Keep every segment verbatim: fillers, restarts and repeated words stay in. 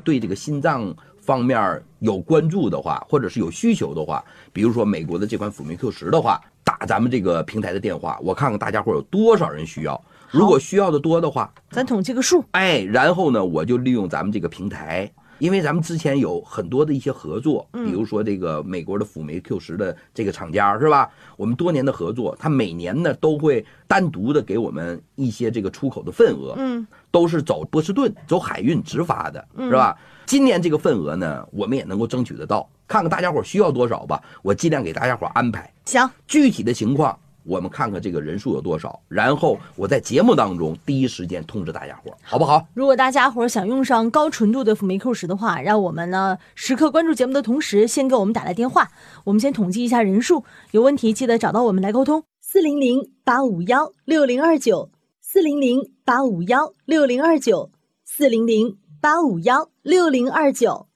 对这个心脏方面有关注的话，或者是有需求的话，比如说美国的这款辅酶 Q 十的话，打咱们这个平台的电话，我看看大家伙有多少人需要。如果需要的多的话， 咱统计个数。 哎，然后呢，我就利用咱们这个平台。因为咱们之前有很多的一些合作，比如说这个美国的辅酶 Q 十的这个厂家是吧？我们多年的合作，他每年呢都会单独的给我们一些这个出口的份额，嗯，都是走波士顿走海运直发的，是吧？今年这个份额呢，我们也能够争取得到，看看大家伙需要多少吧，我尽量给大家伙安排。 行， 具体的情况我们看看这个人数有多少，然后我在节目当中第一时间通知大家伙，好不好？ 如果大家伙想用上高纯度的辅酶 Q 十的话，让我们呢时刻关注节目的同时，先给我们打来电话。我们先统计一下人数，有问题记得找到我们来沟通。四零零八五幺六零二九，四零零八五幺六零二九，四零零八五幺六零二九。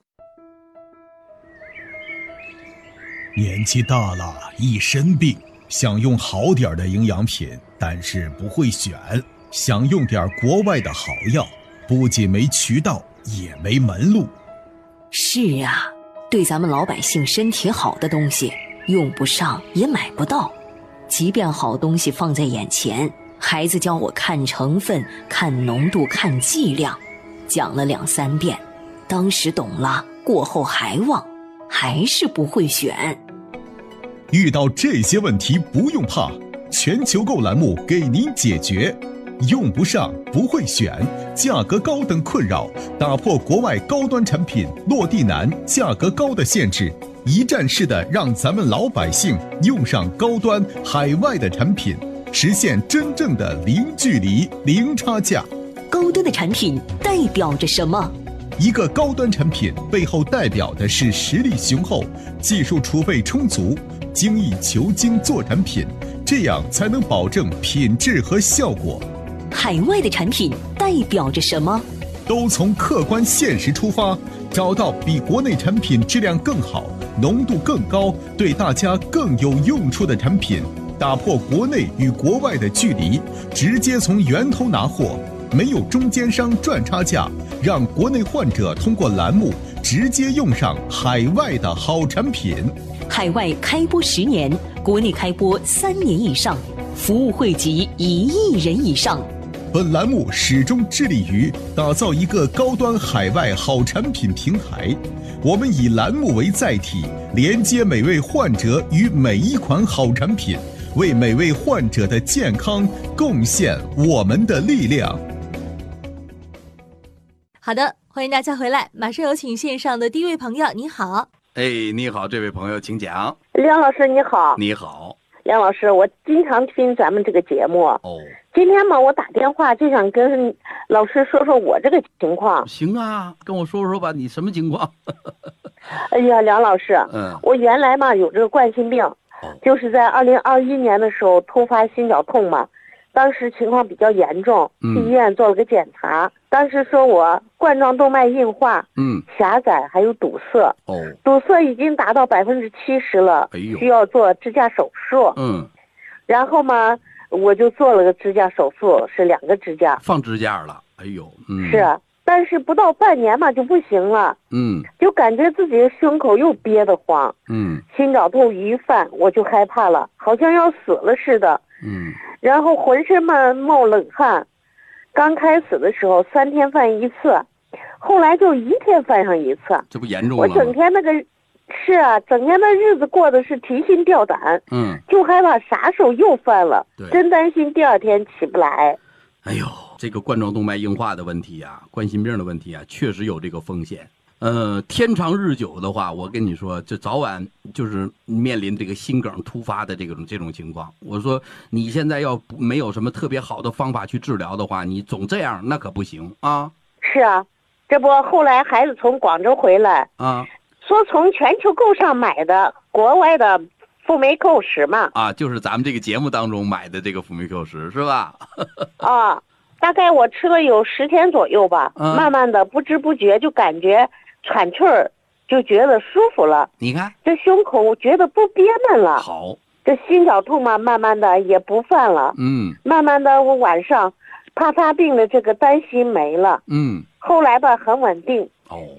年纪大了，一身病。想用好点的营养品，但是不会选，想用点国外的好药，不仅没渠道，也没门路。 是啊，对咱们老百姓身体好的东西，用不上也买不到。即便好东西放在眼前，孩子教我看成分、看浓度、看剂量，讲了两三遍，当时懂了，过后还忘，还是不会选。 遇到这些问题不用怕，全球购栏目给您解决。用不上、不会选、价格高等困扰，打破国外高端产品落地难、价格高的限制，一站式的让咱们老百姓用上高端海外的产品，实现真正的零距离、零差价。 高端的产品代表着什么？ 一个高端产品背后代表的是实力雄厚、技术储备充足、精益求精做产品，这样才能保证品质和效果。 海外的产品代表着什么？ 都从客观现实出发，找到比国内产品质量更好、浓度更高、对大家更有用处的产品，打破国内与国外的距离，直接从源头拿货，没有中间商赚差价，让国内患者通过栏目直接用上海外的好产品。 海外开播十年，国内开播三年以上，服务惠及一亿人以上。 本栏目始终致力于打造一个高端海外好产品平台，我们以栏目为载体，连接每位患者与每一款好产品，为每位患者的健康贡献我们的力量。 好的，欢迎大家回来，马上有请线上的第一位朋友，你好。 哎，你好，这位朋友，请讲。 梁老师你好。 你好， 梁老师，我经常听咱们这个节目。 哦， 今天嘛，我打电话就想跟老师说说我这个情况。 行啊，跟我说说吧，你什么情况？ 哎呀，梁老师， 嗯， 我原来嘛有这个冠心病， 哦， 就是在二零二一年的时候突发心绞痛嘛，当时情况比较严重，去医院做了个检查，嗯，当时说我冠状动脉硬化， 嗯， 狭窄还有堵塞， 哦， 堵塞已经达到百分之七十了， 哎呦， 需要做支架手术， 嗯， 然后嘛，我就做了个支架手术，是两个支架， 放支架了，哎呦，嗯， 是，但是不到半年嘛就不行了， 嗯， 就感觉自己的胸口又憋得慌， 嗯， 心绞痛一犯我就害怕了，好像要死了似的， 嗯，然后浑身嘛冒冷汗，刚开始的时候三天犯一次，后来就一天犯上一次， 这不严重了吗？ 我整天那个是啊，整天的日子过的是提心吊胆， 嗯， 就害怕啥时候又犯了，真担心第二天起不来。 哎呦，这个冠状动脉硬化的问题啊，冠心病的问题啊，确实有这个风险。呃，天长日久的话，我跟你说，这早晚就是面临这个心梗突发的这种这种情况。我说你现在要没有什么特别好的方法去治疗的话，你总这样那可不行啊。 是啊，这不后来孩子从广州回来啊， 说从全球购上买的国外的辅酶 Q 十嘛， 啊，就是咱们这个节目当中买的这个辅酶 Q 十是吧？ 啊，大概我吃了有十天左右吧，嗯，慢慢的不知不觉就感觉喘气儿，就觉得舒服了。 你看这胸口觉得不憋闷了， 好， 这心绞痛嘛，慢慢的也不犯了。 嗯， 慢慢的我晚上怕发病的这个担心没了。 嗯， 后来吧很稳定。 哦，